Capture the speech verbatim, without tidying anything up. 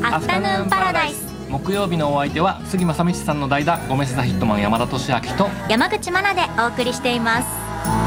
アフタヌーンパラダイス。 木曜日のお相手は杉正道さんの代打ゴメスザヒットマン山田俊明と山口真奈でお送りしています。